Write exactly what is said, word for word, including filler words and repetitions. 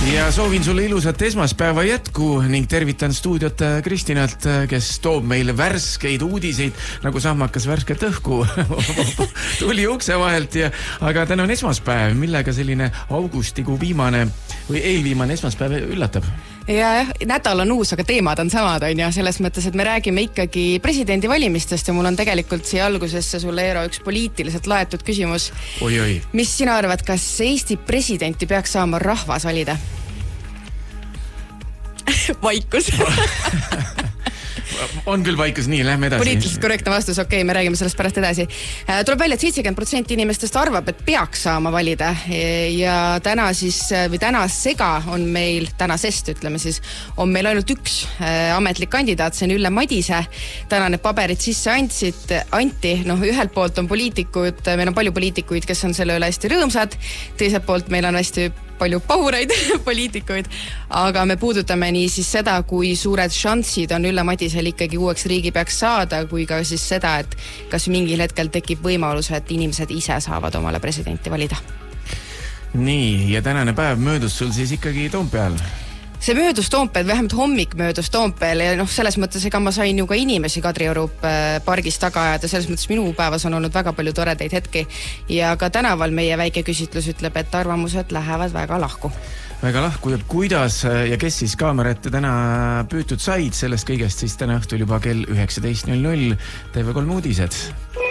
Ja soovin sulle ilusat esmaspäeva jätku ning tervitan stuudiot Kristinalt, kes toob meile värskeid uudiseid, nagu sahmakas värsket õhku tuli ukse vahelt. Ja, aga täna on esmaspäev, millega selline augustikuu viimane või eelviimane esmaspäev üllatab? Ja nädal on uus, aga teemad on samad, on ja selles mõttes, et me räägime ikkagi presidendi valimistest ja mul on tegelikult siia algusesse sulle, Eero, üks poliitiliselt laetud küsimus. Oi, oi. Mis sina arvad, kas Eesti presidenti peaks saama rahvas valida? Vaikus. On küll vaikus, nii, lähme edasi. Poliitiliselt korrektne vastus, okei, okay, me räägime sellest pärast edasi. Tuleb välja, et seitsekümmend protsenti inimestest arvab, et peaks saama valida ja täna siis, või täna sega on meil, tänasest ütleme siis, on meil ainult üks ametlik kandidaat, see on Ülle Madise. Täna need paberid sisse andsid, anti, noh, ühelt poolt on poliitikud, meil on palju poliitikuid, kes on selle üle hästi rõõmsad, teiselt poolt meil on hästi palju pahureid poliitikuid, aga me puudutame nii siis seda, kui suured šansid on Ülle Madisel ikkagi uueks riigi peaks saada, kui ka siis seda, et kas mingil hetkel tekib võimalus, et inimesed ise saavad omale presidenti valida. Nii, ja tänane päev möödus sul siis ikkagi Toompeal? See möödus Toompeel, vähemalt hommik möödus Toompeel ja noh, selles mõttes, ega ma sain ju ka inimesi Kadrioru pargis taga ajada, selles mõttes minu päevas on olnud väga palju toredaid hetki ja ka tänaval meie väike küsitlus ütleb, et arvamused lähevad väga lahku. Väga lahku ja kuidas ja kes siis kaamera ette täna püütud said sellest kõigest, siis täna õhtul juba kell üheksateist null null T V kolm uudised.